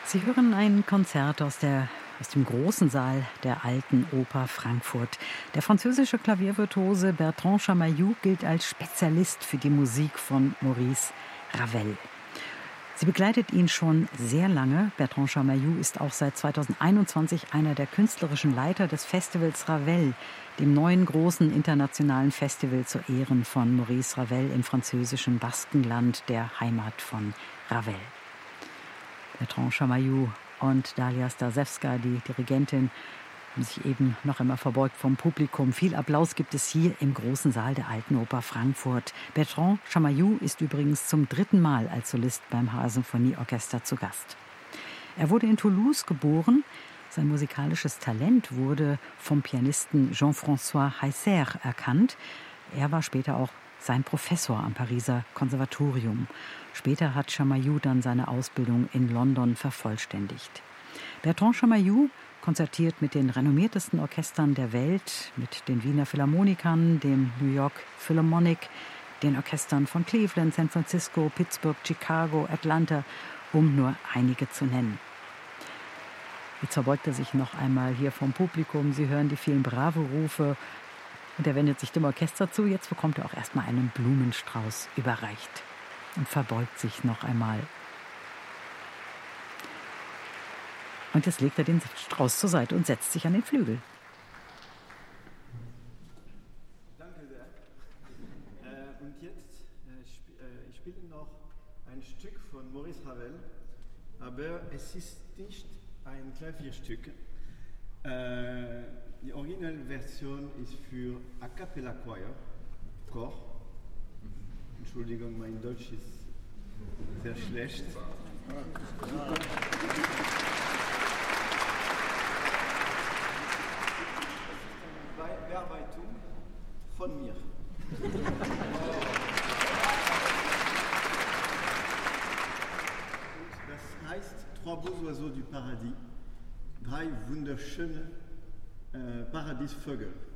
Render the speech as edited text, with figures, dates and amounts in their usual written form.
Sie hören ein Konzert aus dem großen Saal der Alten Oper Frankfurt. Der französische Klaviervirtuose Bertrand Chamayou gilt als Spezialist für die Musik von Maurice Ravel. Sie begleitet ihn schon sehr lange. Bertrand Chamayou ist auch seit 2021 einer der künstlerischen Leiter des Festivals Ravel, dem neuen großen internationalen Festival zu Ehren von Maurice Ravel im französischen Baskenland, der Heimat von Ravel. Bertrand Chamayou und Dalia Stasewska, die Dirigentin, haben sich eben noch einmal verbeugt vom Publikum. Viel Applaus gibt es hier im großen Saal der Alten Oper Frankfurt. Bertrand Chamayou ist übrigens zum 3. Mal als Solist beim HR-Symphonieorchester zu Gast. Er wurde in Toulouse geboren. Sein musikalisches Talent wurde vom Pianisten Jean-François Heisser erkannt. Er war später auch sein Professor am Pariser Konservatorium. Später hat Chamayou dann seine Ausbildung in London vervollständigt. Bertrand Chamayou konzertiert mit den renommiertesten Orchestern der Welt, mit den Wiener Philharmonikern, dem New York Philharmonic, den Orchestern von Cleveland, San Francisco, Pittsburgh, Chicago, Atlanta, um nur einige zu nennen. Jetzt verbeugt er sich noch einmal hier vom Publikum. Sie hören die vielen Bravo-Rufe und er wendet sich dem Orchester zu. Jetzt bekommt er auch erstmal einen Blumenstrauß überreicht und verbeugt sich noch einmal. Und jetzt legt er den Strauß zur Seite und setzt sich an den Flügel. Danke sehr. Und jetzt ich spiele noch ein Stück von Maurice Ravel, aber es ist nicht ein Klavierstück. Die Originalversion ist für A Cappella Choir, Chor. Entschuldigung, mein Deutsch ist sehr schlecht. Bearbeitung von mir. Das heißt Trois beaux oiseaux du paradis, 3 wunderschöne Paradiesvögel.